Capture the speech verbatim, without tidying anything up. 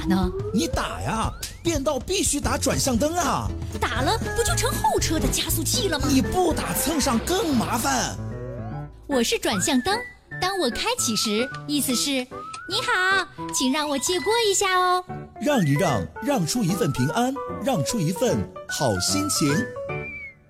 呢？ 你打呀，变道必须打转向灯啊！ 打了不就成后车的加速器了吗？ 你不打蹭上更麻烦。 我是转向灯，当我开启时，意思是你好，请让我借过一下哦。 让一让，让出一份平安，让出一份好心情。